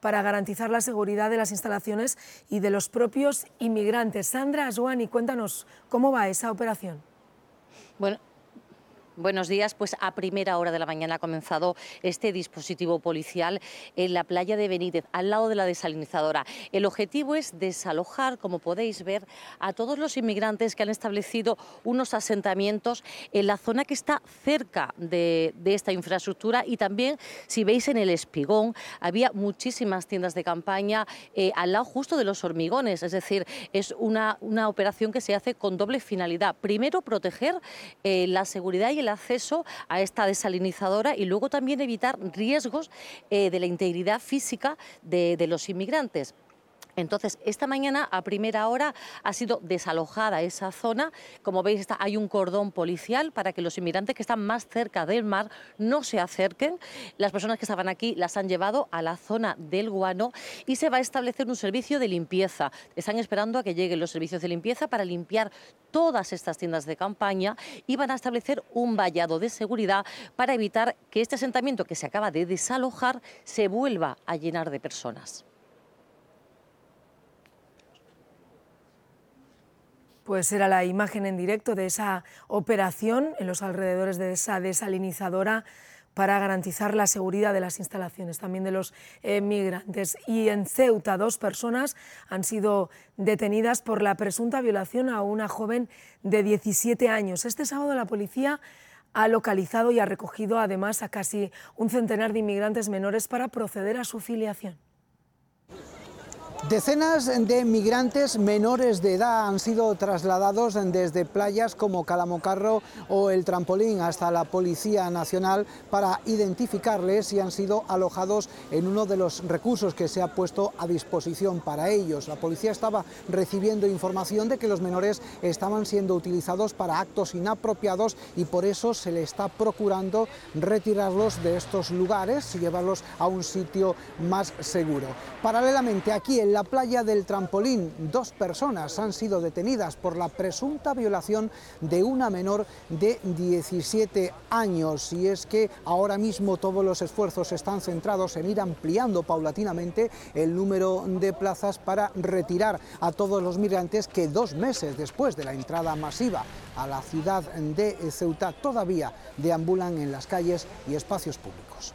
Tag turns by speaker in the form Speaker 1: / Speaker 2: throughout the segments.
Speaker 1: para garantizar la seguridad de las instalaciones y de los propios inmigrantes. Sandra Aswani, cuéntanos cómo va esa operación.
Speaker 2: Bueno, buenos días. Pues a primera hora de la mañana ha comenzado este dispositivo policial en la playa de Benítez, al lado de la desalinizadora. El objetivo es desalojar, como podéis ver, a todos los inmigrantes que han establecido unos asentamientos en la zona que está cerca de esta infraestructura. Y también, si veis en el espigón, había muchísimas tiendas de campaña al lado justo de los hormigones. Es decir, es una operación que se hace con doble finalidad. Primero, proteger la seguridad y el acceso a esta desalinizadora, y luego también evitar riesgos de la integridad física de los inmigrantes. Entonces, esta mañana a primera hora ha sido desalojada esa zona. Como veis, hay un cordón policial para que los inmigrantes que están más cerca del mar no se acerquen. Las personas que estaban aquí las han llevado a la zona del Guano y se va a establecer un servicio de limpieza. Están esperando a que lleguen los servicios de limpieza para limpiar todas estas tiendas de campaña y van a establecer un vallado de seguridad para evitar que este asentamiento que se acaba de desalojar se vuelva a llenar de personas.
Speaker 1: Pues era la imagen en directo de esa operación en los alrededores de esa desalinizadora para garantizar la seguridad de las instalaciones, también de los migrantes. Y en Ceuta, 2 personas han sido detenidas por la presunta violación a una joven de 17 años. Este sábado la policía ha localizado y ha recogido además a casi un centenar de inmigrantes menores para proceder a su filiación.
Speaker 3: Decenas de migrantes menores de edad han sido trasladados desde playas como Calamocarro o El Trampolín hasta la Policía Nacional para identificarles, y han sido alojados en uno de los recursos que se ha puesto a disposición para ellos. La policía estaba recibiendo información de que los menores estaban siendo utilizados para actos inapropiados y por eso se le está procurando retirarlos de estos lugares y llevarlos a un sitio más seguro. Paralelamente, aquí en la playa del Trampolín, 2 personas han sido detenidas por la presunta violación de una menor de 17 años. Y es que ahora mismo todos los esfuerzos están centrados en ir ampliando paulatinamente el número de plazas para retirar a todos los migrantes que 2 meses después de la entrada masiva a la ciudad de Ceuta todavía deambulan en las calles y espacios públicos.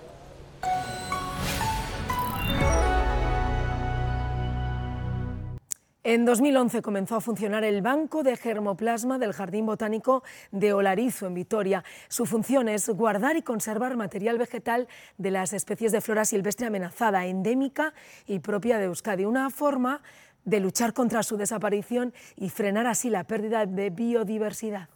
Speaker 1: En 2011 comenzó a funcionar el Banco de Germoplasma del Jardín Botánico de Olarizu, en Vitoria. Su función es guardar y conservar material vegetal de las especies de flora silvestre amenazada, endémica y propia de Euskadi. Una forma de luchar contra su desaparición y frenar así la pérdida de biodiversidad.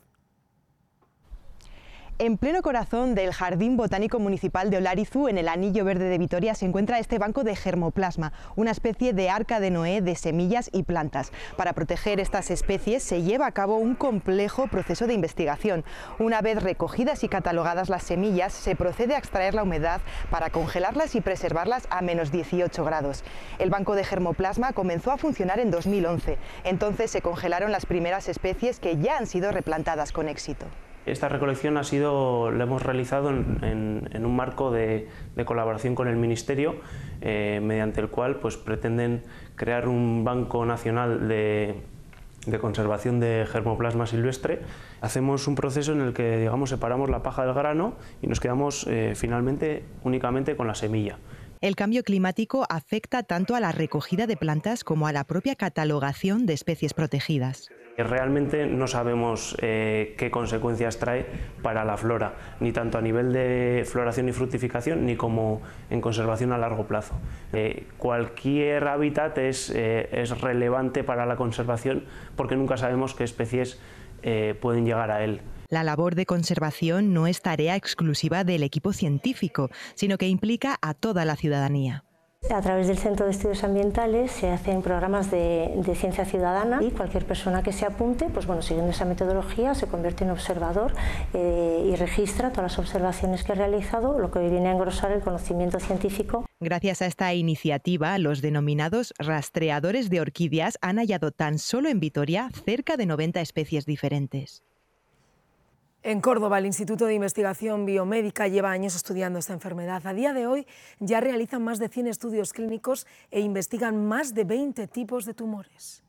Speaker 4: En pleno corazón del Jardín Botánico Municipal de Olarizu, en el Anillo Verde de Vitoria, se encuentra este banco de germoplasma, una especie de arca de Noé de semillas y plantas. Para proteger estas especies se lleva a cabo un complejo proceso de investigación. Una vez recogidas y catalogadas las semillas, se procede a extraer la humedad para congelarlas y preservarlas a menos 18 grados. El banco de germoplasma comenzó a funcionar en 2011. Entonces se congelaron las primeras especies que ya han sido replantadas con éxito.
Speaker 5: Esta recolección la hemos realizado en un marco de colaboración con el Ministerio, mediante el cual pues, pretenden crear un banco nacional de conservación de germoplasma silvestre. Hacemos un proceso en el que, digamos, separamos la paja del grano y nos quedamos finalmente únicamente con la semilla.
Speaker 4: El cambio climático afecta tanto a la recogida de plantas como a la propia catalogación de especies protegidas.
Speaker 5: Realmente no sabemos qué consecuencias trae para la flora, ni tanto a nivel de floración y fructificación, ni como en conservación a largo plazo. Cualquier hábitat es relevante para la conservación porque nunca sabemos qué especies pueden llegar a él.
Speaker 4: La labor de conservación no es tarea exclusiva del equipo científico, sino que implica a toda la ciudadanía.
Speaker 6: A través del Centro de Estudios Ambientales se hacen programas de ciencia ciudadana y cualquier persona que se apunte, pues bueno, siguiendo esa metodología, se convierte en observador y registra todas las observaciones que ha realizado, lo que viene a engrosar el conocimiento científico.
Speaker 4: Gracias a esta iniciativa, los denominados rastreadores de orquídeas han hallado tan solo en Vitoria cerca de 90 especies diferentes.
Speaker 1: En Córdoba, el Instituto de Investigación Biomédica lleva años estudiando esta enfermedad. A día de hoy ya realizan más de 100 estudios clínicos e investigan más de 20 tipos de tumores.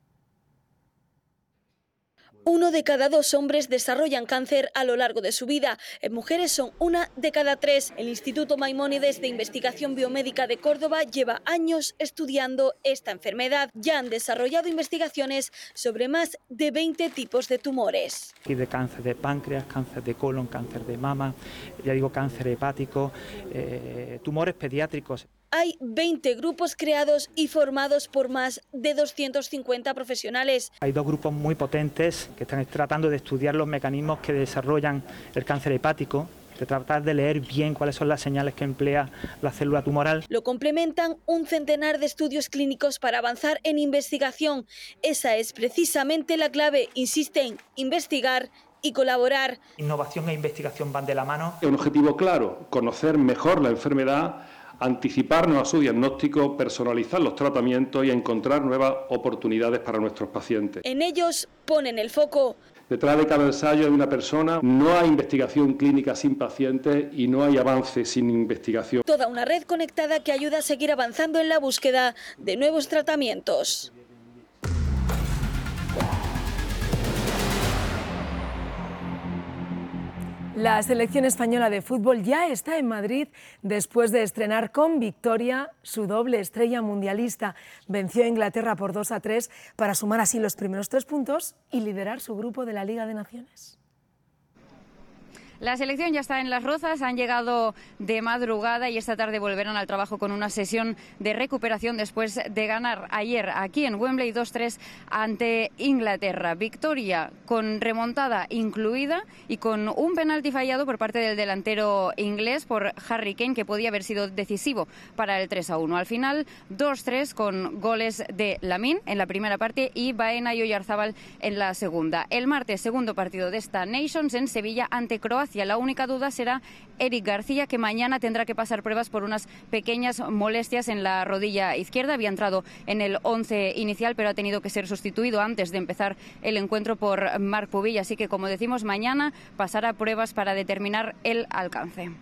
Speaker 7: 1 de cada 2 hombres desarrollan cáncer a lo largo de su vida. En mujeres son 1 de cada 3. El Instituto Maimónides de Investigación Biomédica de Córdoba lleva años estudiando esta enfermedad. Ya han desarrollado investigaciones sobre más de 20 tipos de tumores.
Speaker 8: Aquí de cáncer de páncreas, cáncer de colon, cáncer de mama, ya digo cáncer hepático, tumores pediátricos.
Speaker 7: Hay 20 grupos creados y formados por más de 250 profesionales.
Speaker 8: Hay 2 grupos muy potentes que están tratando de estudiar los mecanismos que desarrollan el cáncer hepático, de tratar de leer bien cuáles son las señales que emplea la célula tumoral.
Speaker 7: Lo complementan un centenar de estudios clínicos para avanzar en investigación. Esa es precisamente la clave, insisten, investigar y colaborar.
Speaker 8: Innovación e investigación van de la mano.
Speaker 9: Un objetivo claro, conocer mejor la enfermedad, anticiparnos a su diagnóstico, personalizar los tratamientos y encontrar nuevas oportunidades para nuestros pacientes.
Speaker 7: En ellos ponen el foco.
Speaker 9: Detrás de cada ensayo de una persona no hay investigación clínica sin pacientes y no hay avance sin investigación.
Speaker 7: Toda una red conectada que ayuda a seguir avanzando en la búsqueda de nuevos tratamientos.
Speaker 1: La selección española de fútbol ya está en Madrid después de estrenar con victoria su doble estrella mundialista. Venció a Inglaterra por 2-3 para sumar así los primeros 3 puntos y liderar su grupo de la Liga de Naciones.
Speaker 10: La selección ya está en Las Rozas, han llegado de madrugada y esta tarde volverán al trabajo con una sesión de recuperación después de ganar ayer aquí en Wembley 2-3 ante Inglaterra. Victoria con remontada incluida y con un penalti fallado por parte del delantero inglés por Harry Kane, que podía haber sido decisivo para el 3-1. Al final 2-3 con goles de Lamine en la primera parte y Baena y Oyarzábal en la segunda. El martes, segundo partido de esta Nations en Sevilla ante Croacia. La única duda será Eric García, que mañana tendrá que pasar pruebas por unas pequeñas molestias en la rodilla izquierda. Había entrado en el 11 inicial, pero ha tenido que ser sustituido antes de empezar el encuentro por Marc Pubill. Así que, como decimos, mañana pasará pruebas para determinar el alcance.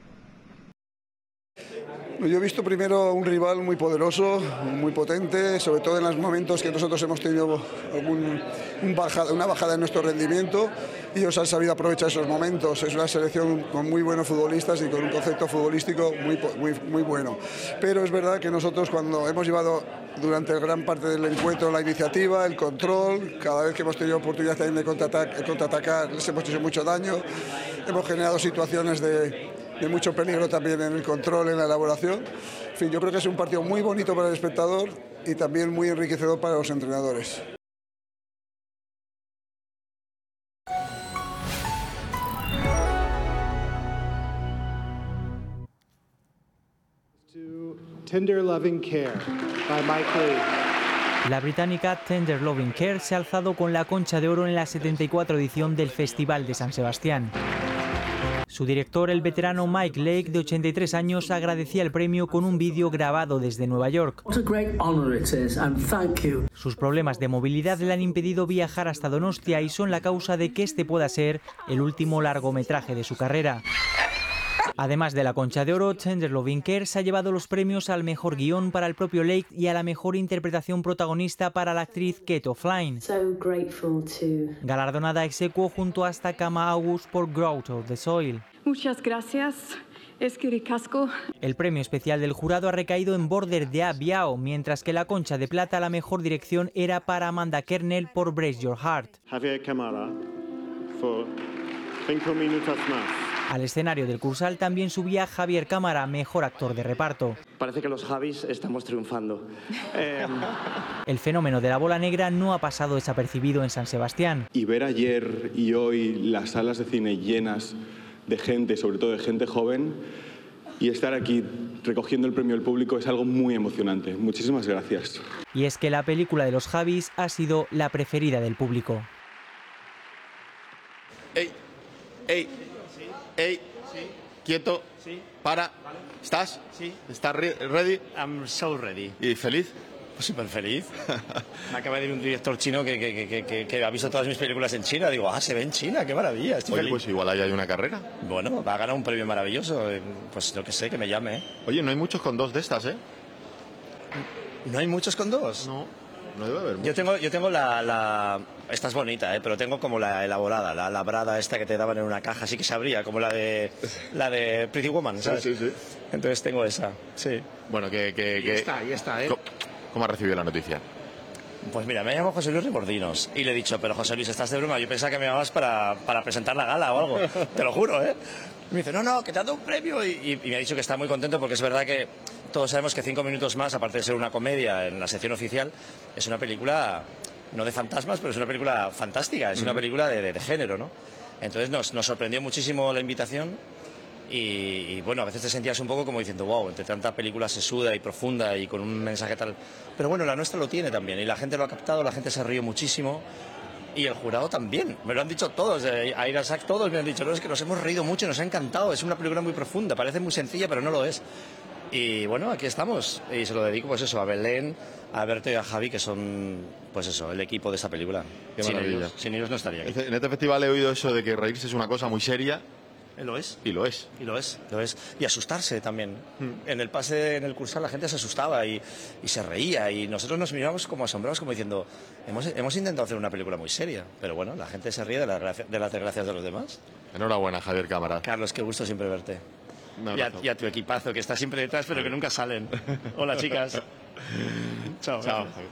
Speaker 11: Yo he visto primero un rival muy poderoso, muy potente, sobre todo en los momentos que nosotros hemos tenido una bajada en nuestro rendimiento, y ellos han sabido aprovechar esos momentos. Es una selección con muy buenos futbolistas y con un concepto futbolístico muy bueno. Pero es verdad que nosotros, cuando hemos llevado durante gran parte del encuentro la iniciativa, el control, cada vez que hemos tenido oportunidad también de contraatacar, les hemos hecho mucho daño, hemos generado situaciones de mucho peligro también en el control, en la elaboración. En fin, yo creo que es un partido muy bonito para el espectador y también muy enriquecedor para los entrenadores.
Speaker 12: Tender Loving Care by Mike Leigh.
Speaker 13: La británica Tender Loving Care se ha alzado con la Concha de Oro en la 74 edición del Festival de San Sebastián. Su director, el veterano Mike Leigh, de 83 años, agradecía el premio con un vídeo grabado desde Nueva York. Sus problemas de movilidad le han impedido viajar hasta Donostia y son la causa de que este pueda ser el último largometraje de su carrera. Además de la Concha de Oro, Tender Loving Care se ha llevado los premios al mejor guión para el propio Leigh y a la mejor interpretación protagonista para la actriz Kate O'Flynn, galardonada ex aequo junto a Takama August por Growth of the Soil.
Speaker 14: Muchas gracias.
Speaker 13: El premio especial del jurado ha recaído en Border de Biao, mientras que la Concha de Plata a la mejor dirección era para Amanda Kernel por Brace Your Heart.
Speaker 12: Javier Cámara, por 5 minutos más.
Speaker 13: Al escenario del Cursal también subía Javier Cámara, mejor actor de reparto.
Speaker 15: Parece que los Javis estamos triunfando.
Speaker 13: El fenómeno de la bola negra no ha pasado desapercibido en San Sebastián.
Speaker 16: Y ver ayer y hoy las salas de cine llenas de gente, sobre todo de gente joven, y estar aquí recogiendo el premio al público es algo muy emocionante. Muchísimas gracias.
Speaker 13: Y es que la película de los Javis ha sido la preferida del público.
Speaker 17: ¡Ey! ¡Ey! ¡Ey! Sí. ¡Quieto! Sí. ¡Para! Vale. ¿Estás? Sí. ¿Estás ready?
Speaker 18: I'm so ready.
Speaker 17: ¿Y feliz?
Speaker 14: Súper feliz. Me acaba de ir un director chino que ha visto todas mis películas en China. Digo, se ve en China, qué maravilla. Estoy
Speaker 17: Oye,
Speaker 14: feliz.
Speaker 17: pues igual ahí hay una carrera.
Speaker 14: Bueno, va a ganar un premio maravilloso. Pues lo que sé, que me llame.
Speaker 17: Oye, no hay muchos con 2 de estas, ¿eh?
Speaker 14: ¿No hay muchos con 2?
Speaker 17: No debe haber muchos.
Speaker 14: Yo tengo la... Esta es bonita, pero tengo como la elaborada, la labrada esta que te daban en una caja, así que se abría, como la de Pretty Woman, ¿sabes?
Speaker 17: Sí.
Speaker 14: Entonces tengo esa, sí.
Speaker 17: Bueno,
Speaker 14: Y está, ¿eh?
Speaker 17: ¿Cómo has recibido la noticia?
Speaker 14: Pues mira, me llamo José Luis Remordinos y le he dicho, pero José Luis, estás de broma, yo pensaba que me llamabas para presentar la gala o algo, te lo juro, ¿eh? Y me dice, no, que te han dado un premio y me ha dicho que está muy contento porque es verdad que todos sabemos que 5 minutos más, aparte de ser una comedia en la sección oficial, es una película, no de fantasmas, pero es una película fantástica, es una película de género, ¿no? Entonces nos sorprendió muchísimo la invitación y bueno, a veces te sentías un poco como diciendo, wow, entre tanta película sesuda y profunda y con un mensaje tal... Pero bueno, la nuestra lo tiene también y la gente lo ha captado, la gente se rió muchísimo. Y el jurado también, me lo han dicho todos, a Irasak todos me han dicho, no, es que nos hemos reído mucho, nos ha encantado, es una película muy profunda, parece muy sencilla, pero no lo es. Y bueno, aquí estamos, y se lo dedico pues eso, a Belén, a Berto y a Javi, que son, pues eso, el equipo de esta película.
Speaker 17: Qué maravilla.
Speaker 14: Sin ellos no estaría aquí.
Speaker 17: En este festival he oído eso de que reírse es una cosa muy seria.
Speaker 14: Lo es.
Speaker 17: Y lo es.
Speaker 14: Y lo es. Y asustarse también. En el pase, en el cursal, la gente se asustaba y se reía. Y nosotros nos mirábamos como asombrados, como diciendo, hemos intentado hacer una película muy seria. Pero bueno, la gente se ríe de las desgracias de los demás.
Speaker 17: Enhorabuena, Javier Cámara.
Speaker 14: Carlos, qué gusto siempre verte. Y a tu equipazo, que está siempre detrás, pero que nunca salen. Hola, chicas. Chao.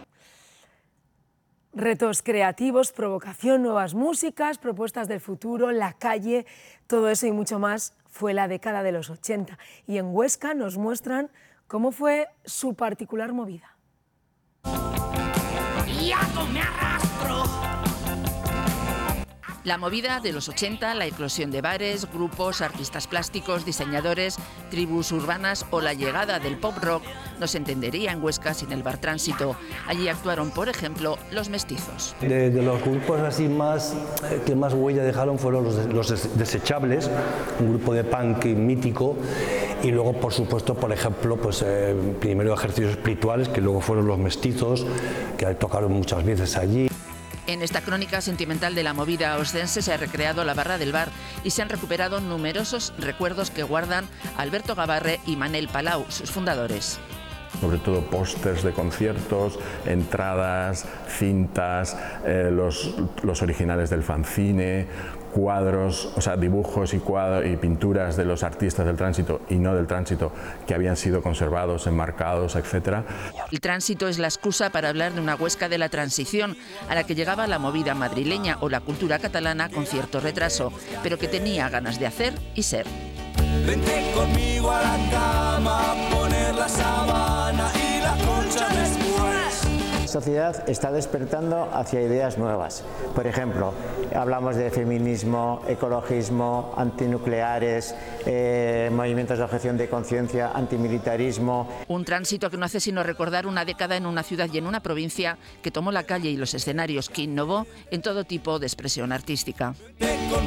Speaker 1: Retos creativos, provocación, nuevas músicas, propuestas del futuro, la calle, todo eso y mucho más fue la década de los 80. Y en Huesca nos muestran cómo fue su particular movida.
Speaker 18: La movida de los 80, la eclosión de bares, grupos, artistas plásticos, diseñadores, tribus urbanas o la llegada del pop rock no se entendería en Huesca sin el bar Tránsito. Allí actuaron, por ejemplo, Los Mestizos.
Speaker 19: De los grupos así que más huella dejaron fueron los Desechables, un grupo de punk mítico, y luego, por supuesto, por ejemplo, pues primero Ejercicios Espirituales, que luego fueron Los Mestizos, que tocaron muchas veces allí.
Speaker 18: En esta crónica sentimental de la movida oscense se ha recreado la barra del bar y se han recuperado numerosos recuerdos que guardan Alberto Gabarre y Manel Palau, sus fundadores.
Speaker 20: Sobre todo pósters de conciertos, entradas, cintas, los originales del fanzine, cuadros, o sea, dibujos y pinturas de los artistas del Tránsito y no del Tránsito que habían sido conservados, enmarcados, etc.
Speaker 18: El Tránsito es la excusa para hablar de una Huesca de la transición, a la que llegaba la movida madrileña o la cultura catalana con cierto retraso, pero que tenía ganas de hacer y ser.
Speaker 21: Vente conmigo a la cama, poner la sábana y la colcha después.
Speaker 22: La sociedad está despertando hacia ideas nuevas. Por ejemplo, hablamos de feminismo, ecologismo, antinucleares, movimientos de objeción de conciencia, antimilitarismo.
Speaker 18: Un Tránsito que no hace sino recordar una década en una ciudad y en una provincia que tomó la calle y los escenarios, que innovó en todo tipo de expresión artística.